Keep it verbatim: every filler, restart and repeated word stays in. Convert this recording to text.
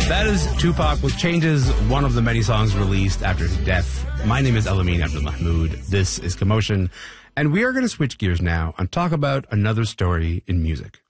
That is Tupac with Changes, one of the many songs released after his death. My name is Elamin Abdul-Mahmoud. This is Commotion. And we are going to switch gears now and talk about another story in music.